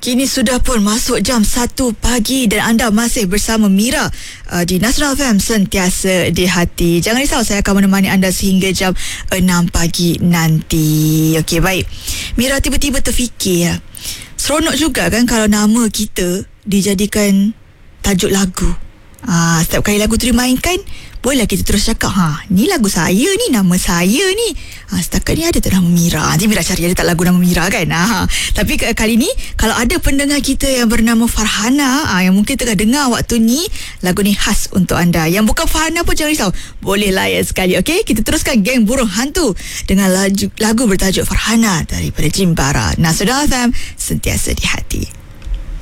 Kini sudah pun masuk jam 1 pagi dan anda masih bersama Mira di Nasional FM, sentiasa di hati. Jangan risau, saya akan menemani anda sehingga jam 6 pagi nanti. Okey, baik. Mira tiba-tiba terfikir, seronok juga kan kalau nama kita dijadikan tajuk lagu. Setiap kali lagu tu dimainkan, bolehlah kita terus cakap, ni lagu saya ni, nama saya ni. Setakat ni ada tak nama Mira? Nanti Mira cari ada tak lagu nama Mira kan? Tapi kali ni, kalau ada pendengar kita yang bernama Farhana, yang mungkin tengah dengar waktu ni, lagu ni khas untuk anda. Yang bukan Farhana pun jangan risau, boleh layan sekali. Okey, kita teruskan Geng Burung Hantu dengan lagu bertajuk Farhana daripada Jimbara. Nasional FM, sentiasa di hati.